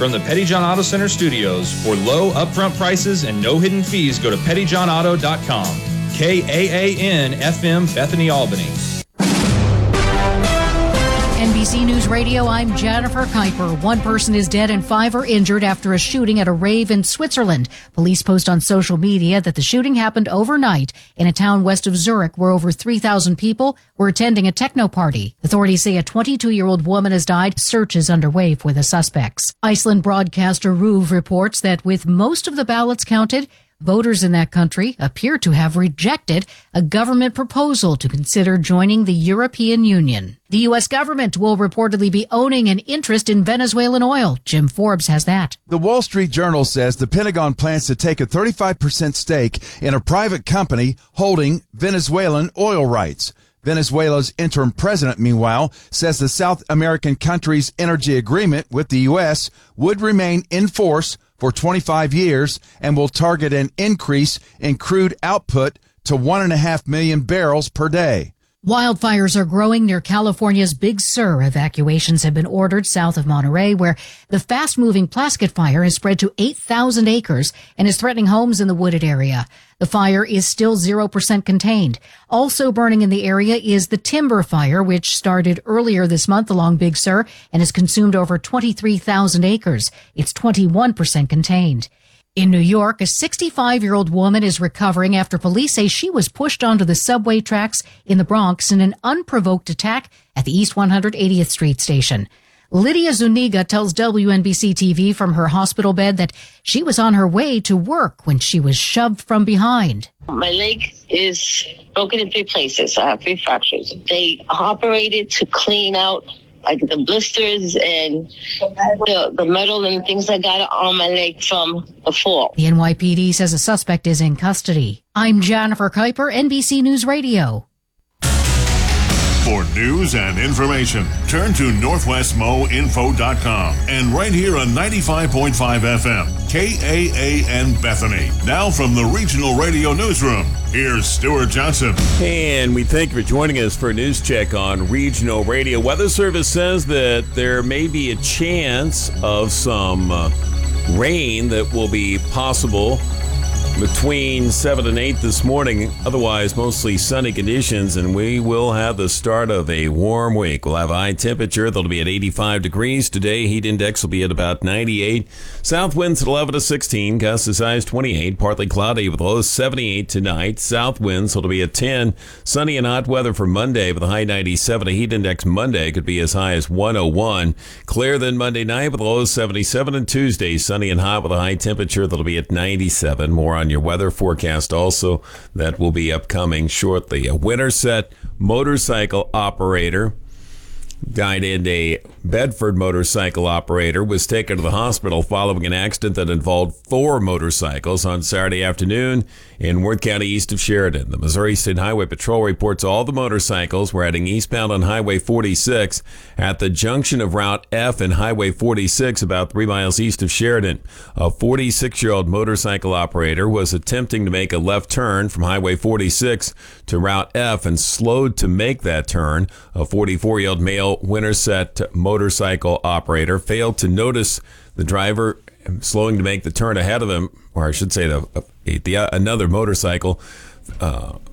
From the Pettyjohn Auto Center studios, for low upfront prices and no hidden fees, go to pettyjohnauto.com. KAAN FM, Bethany, Albany. NBC News Radio, I'm Jennifer Kuiper. One person is dead and 5 are injured after a shooting at a rave in Switzerland. Police post on social media that the shooting happened overnight in a town west of Zurich where over 3,000 people were attending a techno party. Authorities say a 22-year-old woman has died. Search is underway for the suspects. Iceland broadcaster RÚV reports that with most of the ballots counted, voters in that country appear to have rejected a government proposal to consider joining the European Union. The U.S. government will reportedly be owning an interest in Venezuelan oil. Jim Forbes has that. The Wall Street Journal says the Pentagon plans to take a 35% stake in a private company holding Venezuelan oil rights. Venezuela's interim president, meanwhile, says the South American country's energy agreement with the U.S. would remain in force for 25 years and will target an increase in crude output to 1.5 million barrels per day. Wildfires are growing near California's Big Sur. Evacuations have been ordered south of Monterey, where the fast-moving Plaskett fire has spread to 8,000 acres and is threatening homes in the wooded area. The fire is still 0% contained. Also burning in the area is the Timber Fire, which started earlier this month along Big Sur and has consumed over 23,000 acres. It's 21% contained. In New York, a 65-year-old woman is recovering after police say she was pushed onto the subway tracks in the Bronx in an unprovoked attack at the East 180th Street station. Lydia Zuniga tells WNBC-TV from her hospital bed that she was on her way to work when she was shoved from behind. My leg is broken in 3 places. I have 3 fractures. They operated to clean out like the blisters and the metal and things I got on my leg from the fall. The NYPD says a suspect is in custody. I'm Jennifer Kuiper, NBC News Radio. For news and information, turn to NorthwestMoInfo.com and right here on 95.5 FM, KAAN Bethany. Now from the Regional Radio Newsroom, here's Stuart Johnson. And we thank you for joining us for a news check on Regional Radio. Weather Service says that there may be a chance of some rain that will be possible between 7 and 8 this morning. Otherwise, mostly sunny conditions, and we will have the start of a warm week. We'll have a high temperature that'll be at 85 degrees today. Heat index will be at about 98. South winds at 11 to 16. Gusts as high as 28. Partly cloudy with lows 78 tonight. South winds will be at 10. Sunny and hot weather for Monday with a high 97. A heat index Monday could be as high as 101. Clear then Monday night with lows 77. And Tuesday, sunny and hot with a high temperature that'll be at 97. More on your weather forecast also that will be upcoming shortly. A Winterset motorcycle operator died, and a Bedford motorcycle operator was taken to the hospital following an accident that involved 4 motorcycles on Saturday afternoon in Worth County east of Sheridan. The Missouri State Highway Patrol reports all the motorcycles were heading eastbound on Highway 46 at the junction of Route F and Highway 46 about 3 miles east of Sheridan. A 46-year-old motorcycle operator was attempting to make a left turn from Highway 46 to Route F and slowed to make that turn. A 44-year-old male Winterset motorcycle operator failed to notice the driver slowing to make the turn ahead of him, or I should say another motorcycle